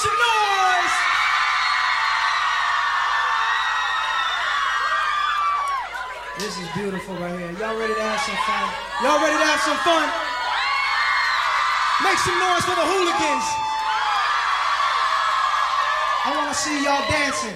some noise! This is beautiful right here. Y'all ready to have some fun? Y'all ready to have some fun? Make some noise for the hooligans. I want to see y'all dancing.